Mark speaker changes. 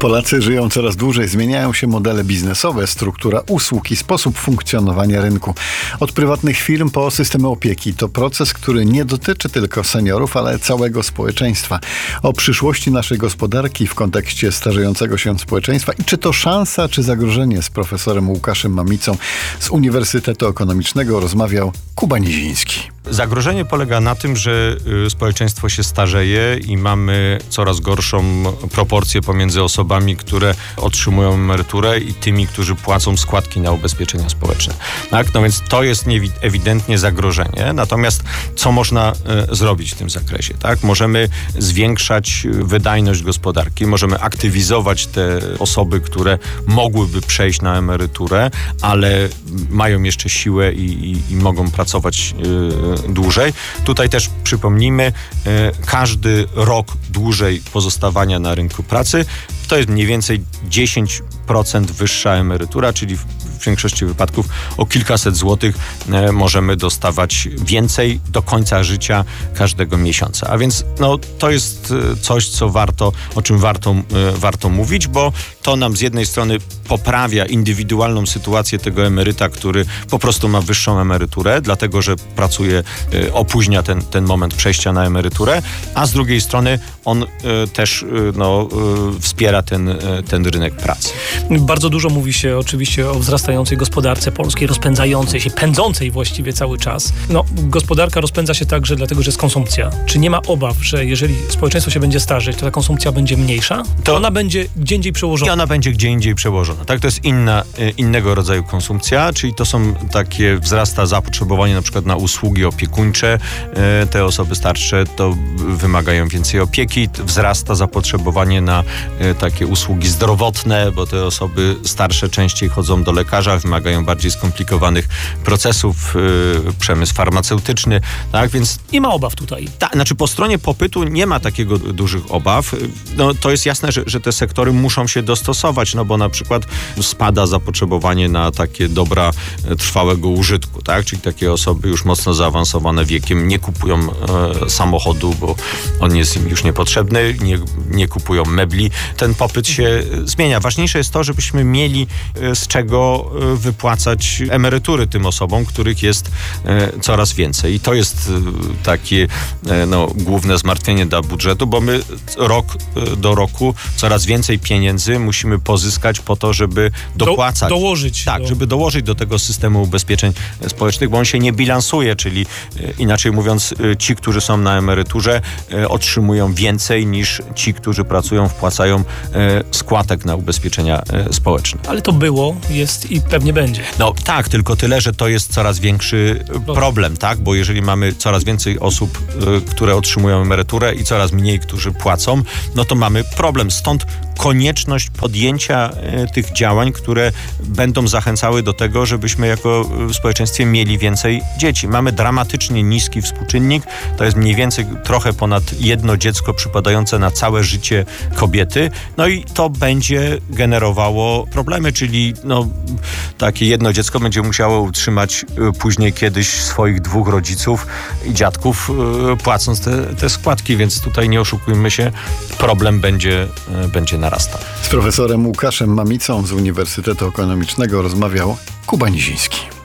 Speaker 1: Polacy żyją coraz dłużej, zmieniają się modele biznesowe, struktura usług i sposób funkcjonowania rynku. Od prywatnych firm po systemy opieki. To proces, który nie dotyczy tylko seniorów, ale całego społeczeństwa. O przyszłości naszej gospodarki w kontekście starzejącego się społeczeństwa i czy to szansa, czy zagrożenie, z profesorem Łukaszem Mamicą z Uniwersytetu Ekonomicznego rozmawiał Kuba Niziński.
Speaker 2: Zagrożenie polega na tym, że społeczeństwo się starzeje i mamy coraz gorszą proporcję pomiędzy osobami, które otrzymują emeryturę i tymi, którzy płacą składki na ubezpieczenia społeczne. Tak? No więc to jest ewidentnie zagrożenie. Natomiast co można zrobić w tym zakresie? Tak? Możemy zwiększać wydajność gospodarki, możemy aktywizować te osoby, które mogłyby przejść na emeryturę, ale mają jeszcze siłę i mogą pracować dłużej. Tutaj też przypomnijmy, każdy rok dłużej pozostawania na rynku pracy to jest mniej więcej 10% wyższa emerytura, czyli w większości wypadków o kilkaset złotych możemy dostawać więcej do końca życia każdego miesiąca. A więc to jest coś, o czym warto mówić, bo to nam z jednej strony poprawia indywidualną sytuację tego emeryta, który po prostu ma wyższą emeryturę, dlatego że pracuje, opóźnia ten moment przejścia na emeryturę, a z drugiej strony on też wspiera ten rynek pracy.
Speaker 3: Bardzo dużo mówi się oczywiście o wzrastającej gospodarce polskiej, rozpędzającej się, pędzącej właściwie cały czas. Gospodarka rozpędza się także dlatego, że jest konsumpcja. Czy nie ma obaw, że jeżeli społeczeństwo się będzie starzeć, to ta konsumpcja będzie mniejsza? To ona będzie gdzie indziej przełożona.
Speaker 2: I ona będzie gdzie indziej przełożona. Tak, to jest innego rodzaju konsumpcja, czyli to są wzrasta zapotrzebowanie na przykład na usługi opiekuńcze. Te osoby starsze to wymagają więcej opieki. Wzrasta zapotrzebowanie na takie usługi zdrowotne, bo te osoby starsze częściej chodzą do lekarza, wymagają bardziej skomplikowanych procesów, przemysł farmaceutyczny, tak, więc...
Speaker 3: Nie ma obaw tutaj.
Speaker 2: Znaczy po stronie popytu nie ma takiego dużych obaw. To jest jasne, że te sektory muszą się dostosować, bo na przykład spada zapotrzebowanie na takie dobra trwałego użytku, tak, czyli takie osoby już mocno zaawansowane wiekiem nie kupują samochodu, bo on jest im już niepotrzebny, nie kupują mebli. Ten popyt się zmienia. Ważniejsze jest to, żebyśmy mieli z czego wypłacać emerytury tym osobom, których jest coraz więcej. I to jest takie główne zmartwienie dla budżetu, bo my rok do roku coraz więcej pieniędzy musimy pozyskać po to, żeby dopłacać.
Speaker 3: Dołożyć.
Speaker 2: Tak, żeby dołożyć do tego systemu ubezpieczeń społecznych, bo on się nie bilansuje, czyli inaczej mówiąc, ci, którzy są na emeryturze, otrzymują więcej niż ci, którzy pracują, wpłacają składek na ubezpieczenia społeczne.
Speaker 3: Ale to było, jest i pewnie będzie.
Speaker 2: Tak, tylko tyle, że to jest coraz większy problem, tak? Bo jeżeli mamy coraz więcej osób, które otrzymują emeryturę i coraz mniej, którzy płacą, to mamy problem. Stąd konieczność podjęcia tych działań, które będą zachęcały do tego, żebyśmy jako w społeczeństwie mieli więcej dzieci. Mamy dramatycznie niski współczynnik, to jest mniej więcej trochę ponad 1 dziecko przypadające na całe życie kobiety, i to będzie generowało problemy, czyli takie 1 dziecko będzie musiało utrzymać później kiedyś swoich 2 rodziców i dziadków, płacąc te składki, więc tutaj nie oszukujmy się, problem będzie narastał.
Speaker 1: Z profesorem Łukaszem Mamicą z Uniwersytetu Ekonomicznego rozmawiał Kuba Niziński.